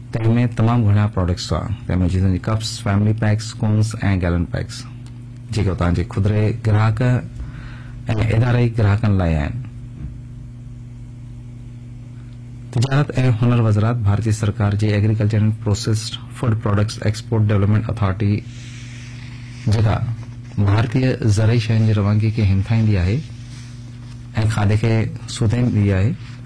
तंहिंमें तमामु घणा प्रोडक्ट्स हुआ तंहिंमें जीअं कप्स फैमिली पैक्स कोन्स ऐं गैलन पैक्स जेके तव्हांजे खुदरे ग्राहक ऐं इदारे ग्राहकनि लाइ आहिनि। तिजारत ऐं हुनर वज़ारत भारतीय सरकार जे agriculture and processed food products export development authority जेका भारतीय ज़रई शयुनि जी रवानगी खे हिमथाईंदी आहे ऐं खाधे खे सुधाईंदी आहे